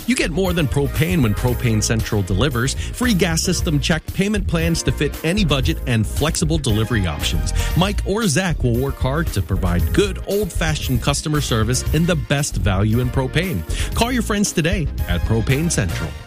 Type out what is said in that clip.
You get more than propane when Propane Central delivers. Free gas system check, payment plans to fit any budget, and flexible delivery options. Mike or Zach will work hard to provide good old-fashioned customer service and the best value in propane. Call your friends today at Propane Central.